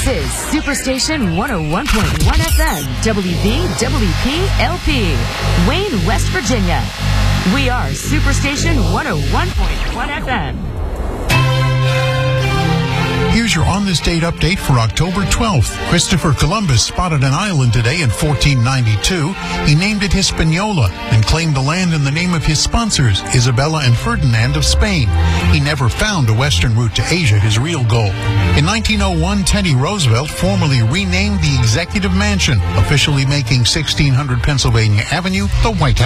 This is Superstation 101.1 FM, WVWP-LP, Wayne, West Virginia. We are Superstation 101.1 FM. Here's your On This Date update for October 12th. Christopher Columbus spotted an island today in 1492. He named it Hispaniola and claimed the land in the name of his sponsors, Isabella and Ferdinand of Spain. He never found a western route to Asia, his real goal. In 1901, Teddy Roosevelt formally renamed the Executive Mansion, officially making 1600 Pennsylvania Avenue the White House.